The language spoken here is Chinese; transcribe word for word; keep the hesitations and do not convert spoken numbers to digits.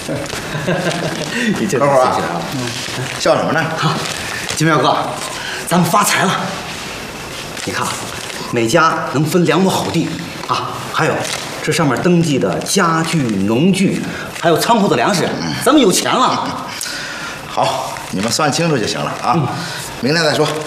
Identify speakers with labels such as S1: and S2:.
S1: 你这
S2: 合伙啊，笑什么呢？
S3: 金彪哥，咱们发财了！你看，每家能分两亩好地啊，还有这上面登记的家具、农具，还有仓库的粮食，咱们有钱了。
S2: 好，你们算清楚就行了啊，明天再说。